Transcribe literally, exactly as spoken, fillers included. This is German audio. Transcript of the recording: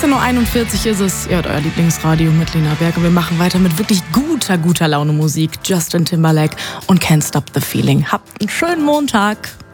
sechzehn Uhr einundvierzig ist es. Ihr hört euer Lieblingsradio mit Lena Berger. Wir machen weiter mit wirklich guter, guter Laune Musik. Justin Timberlake und Can't Stop the Feeling. Habt einen schönen Montag.